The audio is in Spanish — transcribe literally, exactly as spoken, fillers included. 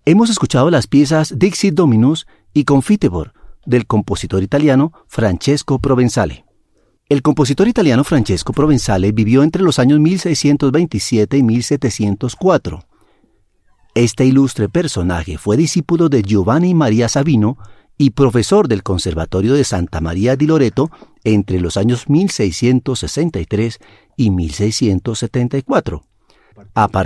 Hemos escuchado las piezas Dixit Dominus y Confiteor del compositor italiano Francesco Provenzale. El compositor italiano Francesco Provenzale vivió entre los años mil seiscientos veintisiete y mil setecientos cuatro. Este ilustre personaje fue discípulo de Giovanni Maria Savino y profesor del Conservatorio de Santa María di Loreto entre los años mil seiscientos sesenta y tres y mil seiscientos setenta y cuatro. A